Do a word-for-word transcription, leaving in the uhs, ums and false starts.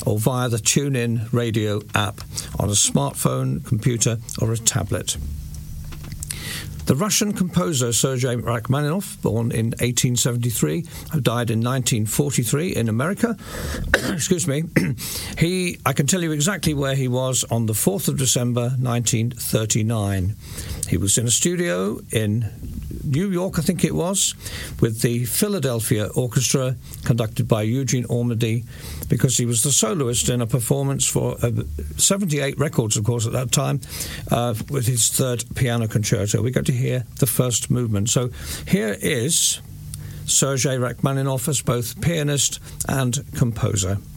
or via the TuneIn radio app on a smartphone, computer or a tablet. The Russian composer Sergei Rachmaninoff, born in eighteen seventy-three, who died in nineteen forty-three in America, excuse me, he, I can tell you exactly where he was on the fourth of December nineteen thirty-nine. He was in a studio in New York, I think it was, with the Philadelphia Orchestra, conducted by Eugene Ormandy, because he was the soloist in a performance for uh, seventy-eight records, of course, at that time, uh, with his third piano concerto. We got to hear the first movement. So here is Sergei Rachmaninoff as both pianist and composer.